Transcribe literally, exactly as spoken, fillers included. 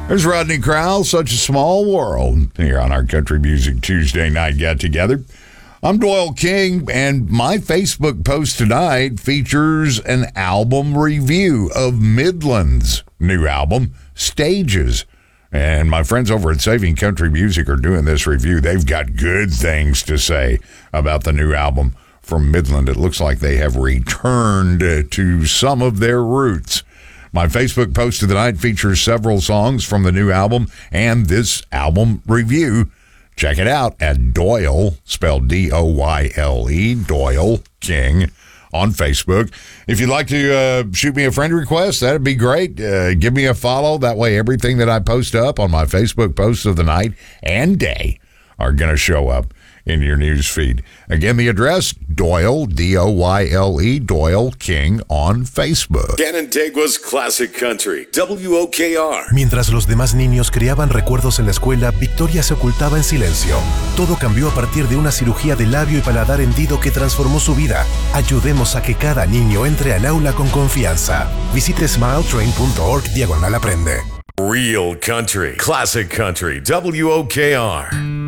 There's Rodney Crowell, Such a Small World, here on our Country Music Tuesday night get-together. I'm Doyle King, and my Facebook post tonight features an album review of Midland's new album, Stages. And my friends over at Saving Country Music are doing this review. They've got good things to say about the new album from Midland. It looks like they have returned to some of their roots. My Facebook post of the night features several songs from the new album and this album review. Check it out at Doyle, spelled D O Y L E, Doyle King, on Facebook. If you'd like to uh, shoot me a friend request, that'd be great. Uh, give me a follow. That way everything that I post up on my Facebook posts of the night and day are going to show up in your news feed. Again, the address, Doyle, D O Y L E, Doyle King on Facebook. Canandaigua's Classic Country, W O K R. Mientras los demás niños creaban recuerdos en la escuela, Victoria se ocultaba en silencio. Todo cambió a partir de una cirugía de labio y paladar hendido que transformó su vida. Ayudemos a que cada niño entre al aula con confianza. Visite smiletrain punto org diagonal aprende. Real Country, Classic Country, W O K R.